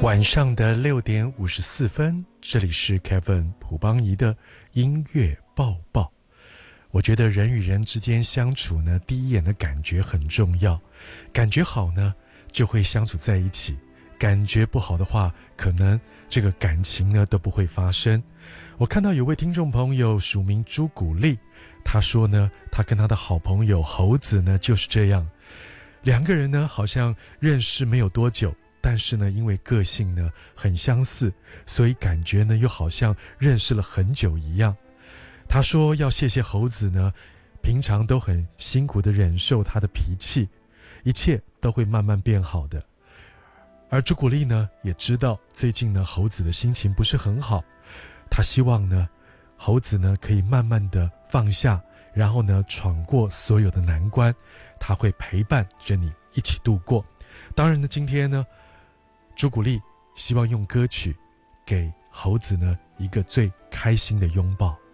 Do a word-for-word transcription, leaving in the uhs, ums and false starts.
晚上的六点五十四分，这里是 Kevin 朴邦仪的音乐报报。我觉得人与人之间相处呢，第一眼的感觉很重要，感觉好呢，就会相处在一起，感觉不好的话，可能这个感情呢都不会发生。我看到有位听众朋友署名朱古力，他说呢，他跟他的好朋友猴子呢就是这样，两个人呢好像认识没有多久，但是呢因为个性呢很相似，所以感觉呢又好像认识了很久一样。他说要谢谢猴子呢，平常都很辛苦地忍受他的脾气，一切都会慢慢变好的。而朱古力呢也知道最近呢猴子的心情不是很好，他希望呢猴子呢可以慢慢地放下，然后呢闯过所有的难关，他会陪伴着你一起度过。当然呢今天呢朱古力希望用歌曲给猴子呢一个最开心的拥抱。